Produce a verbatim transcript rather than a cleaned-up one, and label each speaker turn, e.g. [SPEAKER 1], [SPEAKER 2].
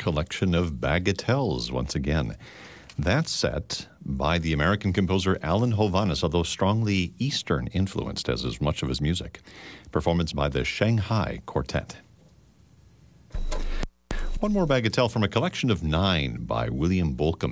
[SPEAKER 1] collection of bagatelles once again. That's set by the American composer Alan Hovhaness, although strongly Eastern influenced, as is much of his music. Performance by the Shanghai Quartet. One more bagatelle from a collection of nine by William Bolcom.